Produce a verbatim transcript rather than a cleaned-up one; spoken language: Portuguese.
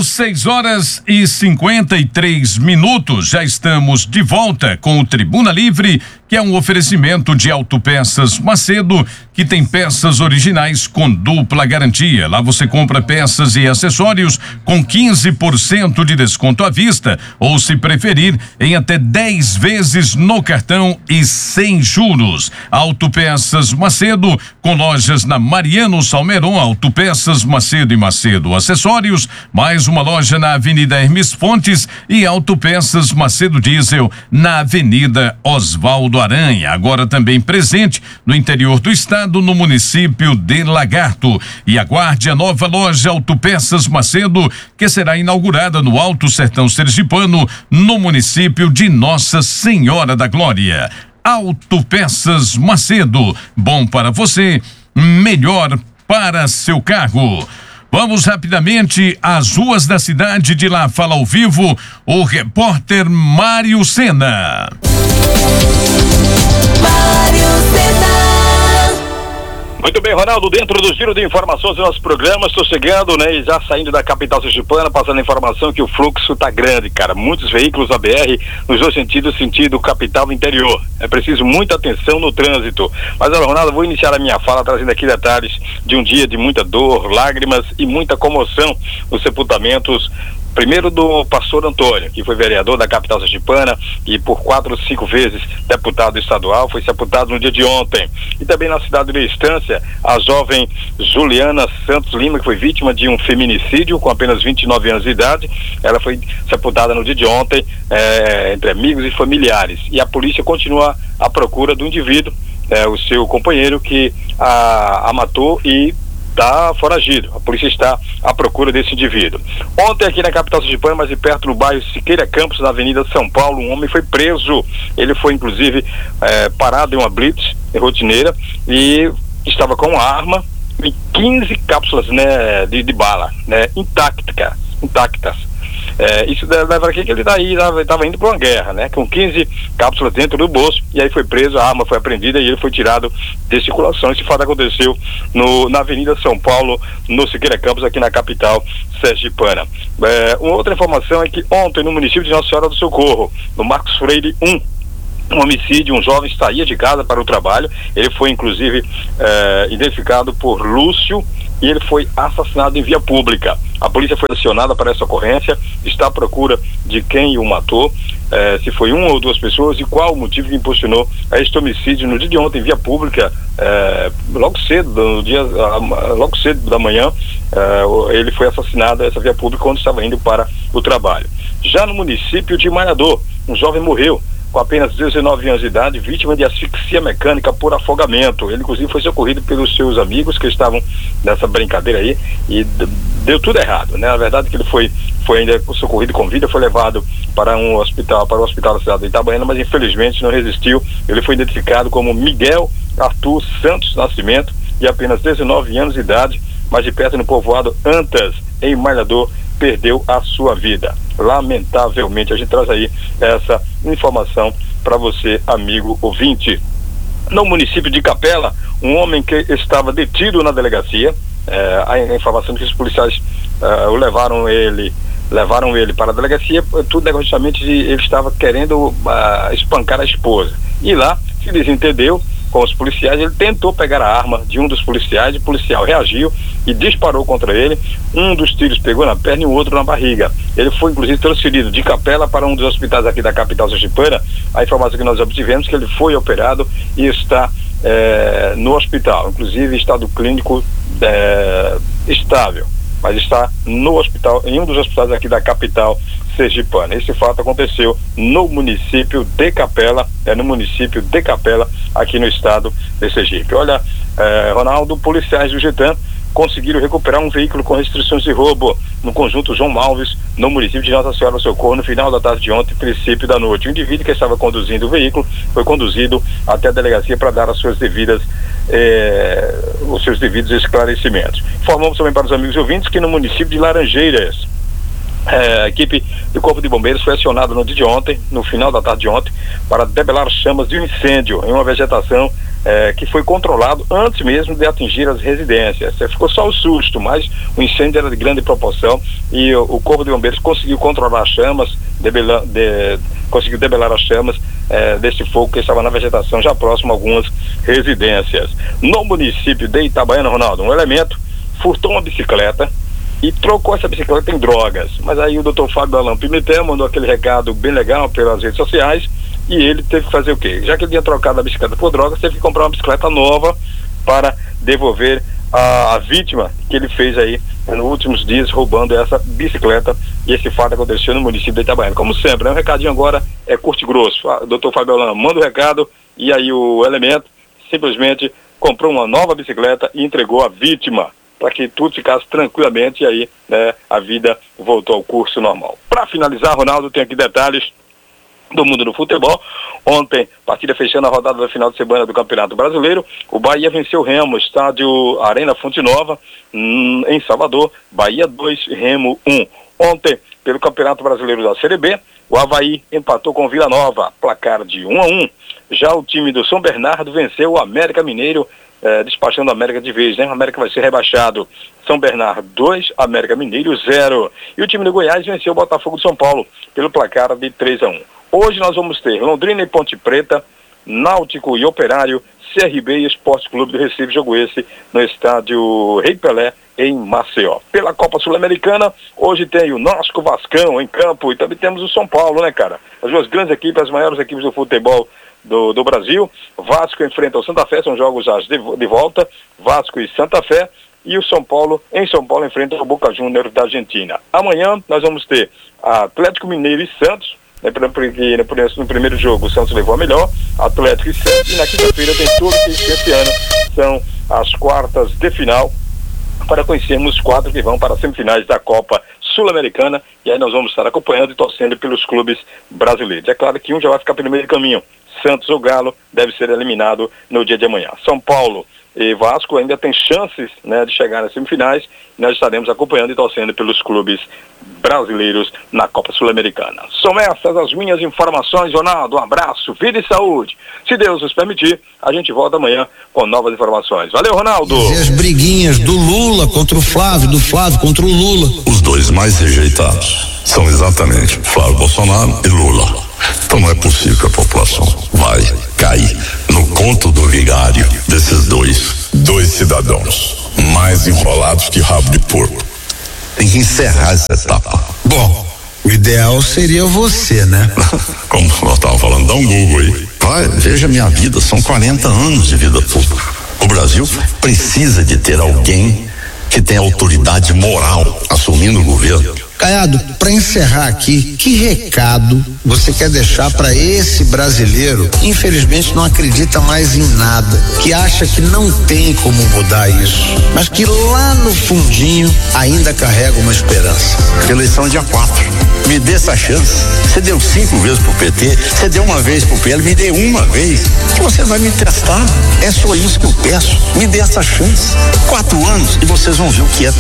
São seis horas e cinquenta e três minutos. Já estamos de volta com o Tribuna Livre, que é um oferecimento de Autopeças Macedo, que tem peças originais com dupla garantia. Lá você compra peças e acessórios com quinze por cento de desconto à vista, ou se preferir, em até dez vezes no cartão e sem juros. Autopeças Macedo, com lojas na Mariano Salmeron, Autopeças Macedo e Macedo Acessórios, mais uma loja na Avenida Hermes Fontes e Autopeças Macedo Diesel na Avenida Oswaldo Aranha. Agora também presente no interior do estado, no município de Lagarto. E aguarde a nova loja Autopeças Macedo, que será inaugurada no Alto Sertão Sergipano, no município de Nossa Senhora da Glória. Autopeças Macedo, bom para você, melhor para seu carro. Vamos rapidamente às ruas da cidade. De lá fala ao vivo o repórter Mário Sena. Mário Sena. Muito bem, Ronaldo, dentro do giro de informações do nosso programa, estou chegando, né, e já saindo da capital sergipana, passando a informação que o fluxo tá grande, cara, muitos veículos da B R nos dois sentidos, sentido capital e interior. É preciso muita atenção no trânsito. Mas, olha, Ronaldo, vou iniciar a minha fala trazendo aqui detalhes de um dia de muita dor, lágrimas e muita comoção nos sepultamentos. Primeiro do pastor Antônio, que foi vereador da capital sergipana e por quatro, cinco vezes deputado estadual, foi sepultado no dia de ontem. E também na cidade de Estância, a jovem Juliana Santos Lima, que foi vítima de um feminicídio com apenas vinte e nove anos de idade. Ela foi sepultada no dia de ontem, é, entre amigos e familiares. E a polícia continua à procura do indivíduo, é, o seu companheiro, que a, a matou e está foragido. A polícia está à procura desse indivíduo. Ontem aqui na capital sergipana, mas de perto no bairro Siqueira Campos, na Avenida São Paulo, um homem foi preso. Ele foi inclusive eh, parado em uma blitz rotineira e estava com uma arma e quinze cápsulas, né, de, de bala, né, intactas, intactas. É, isso leva aqui que ele daí estava indo para uma guerra, né? Com quinze cápsulas dentro do bolso, e aí foi preso, a arma foi apreendida e ele foi tirado de circulação. Esse fato aconteceu no, na Avenida São Paulo, no Siqueira Campos, aqui na capital sergipana. É, uma outra informação é que ontem, no município de Nossa Senhora do Socorro, no Marcos Freire um, um homicídio, um jovem saía de casa para o trabalho. Ele foi inclusive é, identificado por Lúcio e ele foi assassinado em via pública. A polícia foi acionada para essa ocorrência, está à procura de quem o matou, eh, se foi uma ou duas pessoas e qual o motivo que impulsionou a este homicídio no dia de ontem em via pública, eh, logo cedo, no dia, logo cedo da manhã, eh, ele foi assassinado nessa via pública quando estava indo para o trabalho. Já no município de Malhador, um jovem morreu com apenas dezenove anos de idade, vítima de asfixia mecânica por afogamento. Ele inclusive foi socorrido pelos seus amigos que estavam nessa brincadeira aí e deu tudo errado, né? Na verdade que ele foi, foi ainda socorrido com vida, foi levado para um hospital, para o hospital da cidade de Itabaiana, mas infelizmente não resistiu. Ele foi identificado como Miguel Arthur Santos Nascimento, de apenas dezenove anos de idade, mas de perto no povoado Antas, em Malhador, perdeu a sua vida. Lamentavelmente, a gente traz aí essa informação para você, amigo ouvinte. No município de Capela, um homem que estava detido na delegacia, é, a informação que os policiais é, o levaram ele levaram ele para a delegacia, tudo negociamente ele estava querendo uh, espancar a esposa. E lá se desentendeu com os policiais, ele tentou pegar a arma de um dos policiais, o policial reagiu e disparou contra ele. Um dos tiros pegou na perna e o outro na barriga. Ele foi inclusive transferido de Capela para um dos hospitais aqui da capital sergipana. A informação que nós obtivemos é que ele foi operado e está é, no hospital, inclusive estado clínico é, estável, mas está no hospital, em um dos hospitais aqui da capital sergipana. Esse fato aconteceu no município de Capela, é no município de Capela, aqui no estado de Sergipe. Olha, eh, Ronaldo, policiais do Getã conseguiram recuperar um veículo com restrições de roubo no conjunto João Malves, no município de Nossa Senhora do Socorro, no final da tarde de ontem, princípio da noite. O indivíduo que estava conduzindo o veículo foi conduzido até a delegacia para dar as suas devidas, eh, os seus devidos esclarecimentos. Informamos também para os amigos ouvintes que no município de Laranjeiras, É, a equipe do Corpo de Bombeiros foi acionada no dia de ontem, no final da tarde de ontem, para debelar chamas de um incêndio em uma vegetação é, que foi controlado antes mesmo de atingir as residências. Ficou só o susto, mas o incêndio era de grande proporção e o, o Corpo de Bombeiros conseguiu controlar as chamas, debela, de, conseguiu debelar as chamas é, desse fogo que estava na vegetação já próximo a algumas residências. No município de Itabaiana, Ronaldo, um elemento furtou uma bicicleta e trocou essa bicicleta em drogas. Mas aí o doutor Fábio Alan Pimentel mandou aquele recado bem legal pelas redes sociais e ele teve que fazer o quê? Já que ele tinha trocado a bicicleta por drogas, teve que comprar uma bicicleta nova para devolver a, a vítima que ele fez aí nos últimos dias roubando essa bicicleta, e esse fato aconteceu no município de Itabaiana. Como sempre, né? Um recadinho agora é curto e grosso. O doutor Fábio Alan manda o recado e aí o elemento simplesmente comprou uma nova bicicleta e entregou a vítima, para que tudo ficasse tranquilamente e aí, né, a vida voltou ao curso normal. Para finalizar, Ronaldo, tem aqui detalhes do mundo do futebol. Ontem, partida fechando a rodada da final de semana do Campeonato Brasileiro, o Bahia venceu o Remo, estádio Arena Fonte Nova, hum, em Salvador. Bahia dois, Remo um. Ontem, pelo Campeonato Brasileiro da Série B, o Avaí empatou com o Vila Nova, placar de um a um. Já o time do São Bernardo venceu o América Mineiro, É, despachando a América de vez, né? O América vai ser rebaixado. São Bernardo dois, América Mineiro zero. E o time do Goiás venceu o Botafogo de São Paulo pelo placar de três a um. Hoje nós vamos ter Londrina e Ponte Preta, Náutico e Operário, C R B e Esporte Clube do Recife, jogo esse no estádio Rei Pelé, em Maceió. Pela Copa Sul-Americana, hoje tem o nosso Vascão em campo e também temos o São Paulo, né, cara? As duas grandes equipes, as maiores equipes do futebol Do, do Brasil. Vasco enfrenta o Santa Fé, são jogos já de, de volta, Vasco e Santa Fé, e o São Paulo, em São Paulo, enfrenta o Boca Juniors da Argentina. Amanhã nós vamos ter Atlético Mineiro e Santos, né, porque no primeiro jogo o Santos levou a melhor, Atlético e Santos, e na quinta-feira tem tudo que esse ano são as quartas de final, para conhecermos os quatro que vão para as semifinais da Copa Sul-Americana, e aí nós vamos estar acompanhando e torcendo pelos clubes brasileiros. É claro que um já vai ficar pelo meio do caminho. Santos ou Galo deve ser eliminado no dia de amanhã. São Paulo e Vasco ainda tem chances, né, de chegar nas semifinais. Nós estaremos acompanhando e torcendo pelos clubes brasileiros na Copa Sul-Americana. São essas as minhas informações, Ronaldo. Um abraço, vida e saúde. Se Deus nos permitir, a gente volta amanhã com novas informações. Valeu, Ronaldo. E as briguinhas do Lula contra o Flávio, do Flávio contra o Lula. Os dois mais rejeitados são exatamente Flávio Bolsonaro e Lula. Então não é possível que a população vai cair no conto do vigário desses dois, dois cidadãos mais enrolados que rabo de porco. Tem que encerrar essa etapa. Bom, o ideal seria você, né? Como nós estávamos falando, dá um Google aí. Vai, veja minha vida, são quarenta anos de vida pública. O Brasil precisa de ter alguém que tenha autoridade moral assumindo o governo. Caiado, para encerrar aqui, que recado você quer deixar para esse brasileiro que infelizmente não acredita mais em nada, que acha que não tem como mudar isso, mas que lá no fundinho ainda carrega uma esperança? Eleição dia quatro. Me dê essa chance. Você deu cinco vezes pro P T, você deu uma vez pro P L, me dê uma vez, que você vai me testar. É só isso que eu peço. Me dê essa chance. Quatro anos e vocês vão ver o que é